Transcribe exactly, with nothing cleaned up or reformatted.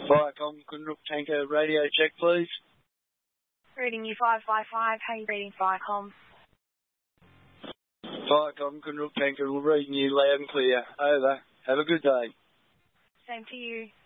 Viacom, Kunrook Tanker radio check, please. Reading you five five five. How are you reading Viacom? Viacom, Kunrook Tanker, we're reading you loud and clear. Over. Have a good day. Same to you.